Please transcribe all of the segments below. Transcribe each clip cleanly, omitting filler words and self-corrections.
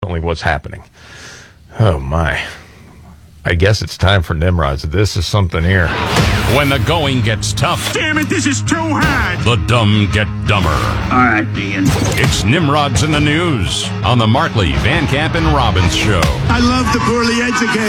apparently what's happening. Oh, my. I guess it's time for Nimrods. This is something here. When the going gets tough. Damn it, this is too hard. The dumb get dumber. All right, Ian. It's Nimrods in the News on the Markley, Van Camp, and Robbins Show. I love the poorly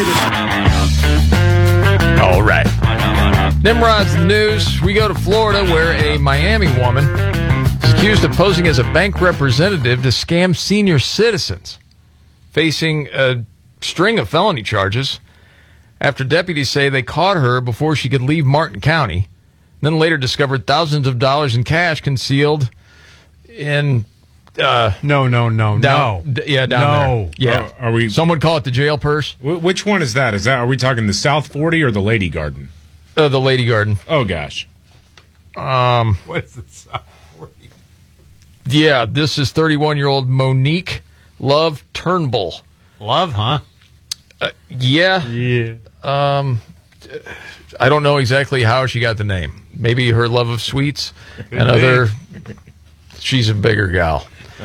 educated. All right. Nimrod's in the News. We go to Florida where a Miami woman is accused of posing as a bank representative to scam senior citizens, facing a string of felony charges after deputies say they caught her before she could leave Martin County, then later discovered thousands of dollars in cash concealed in No. down there. Yeah. Are we? Some would call it the jail purse. Which one is that? Are we talking the South 40 or the Lady Garden? The Lady Garden. Oh gosh. What is it? South 40? Yeah, this is 31-year-old Monique Love Turnbull. Love, huh? Yeah. I don't know exactly how she got the name. Maybe her love of sweets. She's a bigger gal.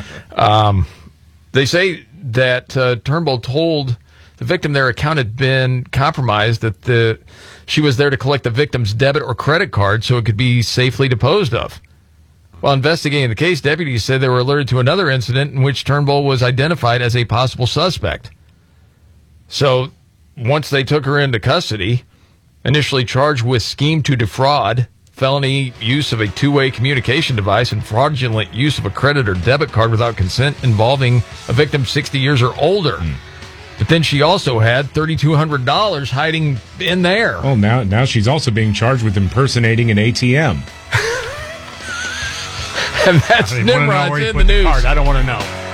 They say that Turnbull told the victim their account had been compromised, that she was there to collect the victim's debit or credit card so it could be safely disposed of. While investigating the case, deputies said they were alerted to another incident in which Turnbull was identified as a possible suspect. So once they took her into custody, initially charged with scheme to defraud, felony use of a two-way communication device, and fraudulent use of a credit or debit card without consent involving a victim 60 years or older. But then she also had $3,200 hiding in there. Well, now she's also being charged with impersonating an ATM. And that's Nimrod's in the news. I don't want to know.